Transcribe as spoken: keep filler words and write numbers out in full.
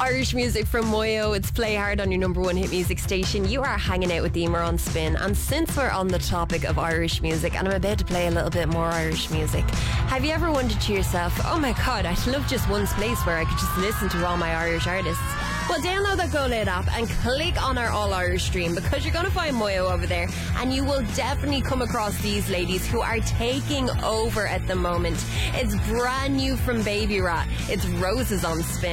Irish music from Moyo. It's Play Hard on your number one hit music station. You are hanging out with Emer on Spin. And since we're on the topic of Irish music, and I'm about to play a little bit more Irish music, have you ever wondered to yourself, oh my god, I'd love just one place where I could just listen to all my Irish artists? Well, download that Go Loud app and click on our All Irish stream, because you're going to find Moyo over there, and you will definitely come across these ladies who are taking over at the moment. It's brand new from Baby Rat. It's Roses on Spin.